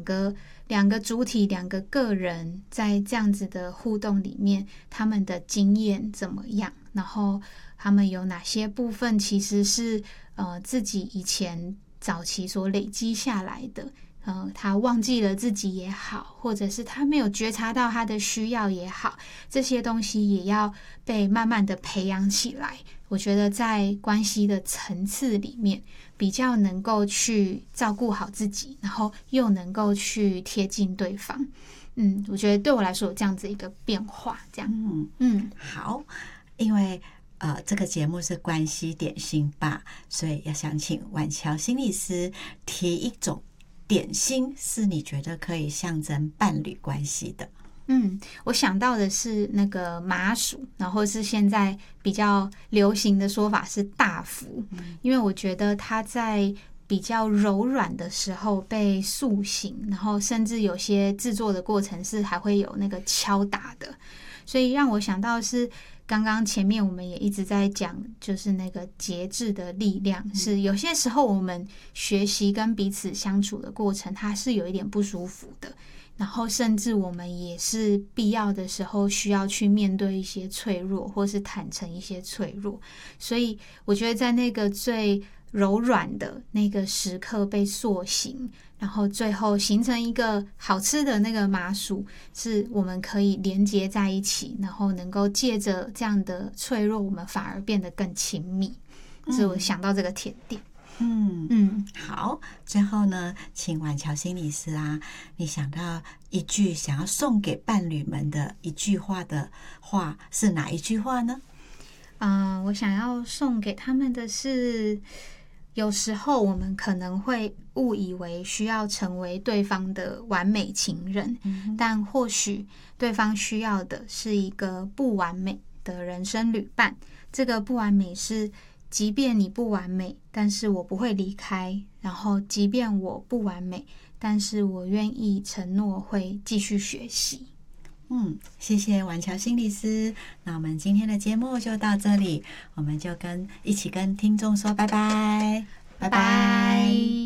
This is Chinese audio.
两个主体、两个个人在这样子的互动里面，他们的经验怎么样，然后他们有哪些部分其实是自己以前早期所累积下来的，他忘记了自己也好，或者是他没有觉察到他的需要也好，这些东西也要被慢慢的培养起来。我觉得在关系的层次里面，比较能够去照顾好自己，然后又能够去贴近对方。我觉得对我来说有这样子一个变化，这样。 好，因为这个节目是关系点心吧，所以要想请婉乔心理师提一种点心，是你觉得可以象征伴侣关系的。 我想到的是那个麻薯，然后是现在比较流行的说法是大福，因为我觉得它在比较柔软的时候被塑形，然后甚至有些制作的过程是还会有那个敲打的，所以让我想到是刚刚前面我们也一直在讲，就是那个节制的力量，是有些时候我们学习跟彼此相处的过程，它是有一点不舒服的。然后甚至我们也是必要的时候需要去面对一些脆弱，或是坦诚一些脆弱，所以我觉得在那个最柔软的那个时刻被塑形，然后最后形成一个好吃的那个麻薯，是我们可以连接在一起，然后能够借着这样的脆弱，我们反而变得更亲密。所以我想到这个甜点。 好，最后呢，请婉乔心理师啊，你想到一句想要送给伴侣们的一句话的话，是哪一句话呢？ 我想要送给他们的是，有时候我们可能会误以为需要成为对方的完美情人，但或许对方需要的是一个不完美的人生旅伴。这个不完美是，即便你不完美，但是我不会离开，然后即便我不完美，但是我愿意承诺会继续学习。 谢谢婉乔心理师。那我们今天的节目就到这里，我们就一起跟听众说拜拜， 拜拜。